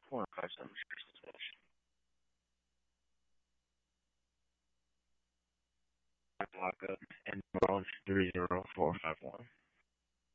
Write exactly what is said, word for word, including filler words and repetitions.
four five seven six. Lockup and Rollins three zero four five one.